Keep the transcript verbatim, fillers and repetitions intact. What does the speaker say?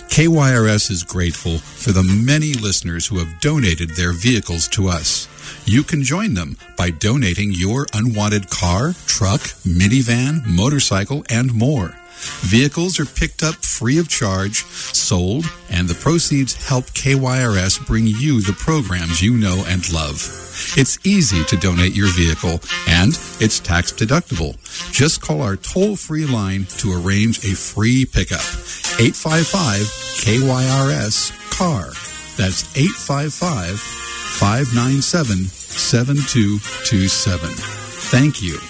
K Y R S is grateful for the many listeners who have donated their vehicles to us. You can join them by donating your unwanted car, truck, minivan, motorcycle, and more. Vehicles are picked up free of charge, sold, and the proceeds help K Y R S bring you the programs you know and love. It's easy to donate your vehicle, and it's tax deductible. Just call our toll-free line to arrange a free pickup. eight five five K Y R S C A R. That's eight five five, five nine seven, seven two two seven. Thank you.